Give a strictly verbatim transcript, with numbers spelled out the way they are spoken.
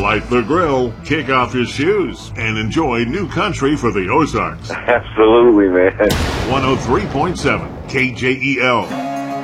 Light the grill, kick off your shoes, and enjoy new country for the Ozarks. Absolutely, man. one oh three point seven K J E L.